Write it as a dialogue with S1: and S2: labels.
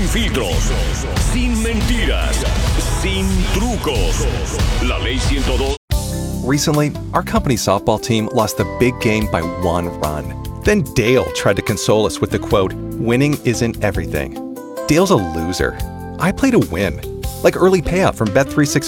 S1: Sin filtros, sin mentiras, sin trucos. La Ley 102.
S2: Recently, our company softball team lost the big game by 1 run. Then Dale tried to console us with the quote, "Winning isn't everything." Dale's a loser. I play to win. Like early payout from Bet365.